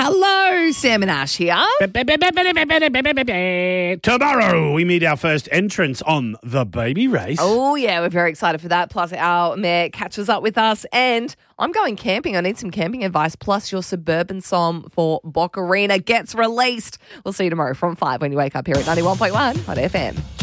Hello, Sam and Ash here. Tomorrow we meet our first entrants on the baby race. Oh, yeah, we're very excited for that. Plus, our mare catches up with us. And I'm going camping. I need some camping advice. Plus, your suburban song for Boccarina gets released. We'll see you tomorrow from 5 when you wake up here at 91.1 on FM.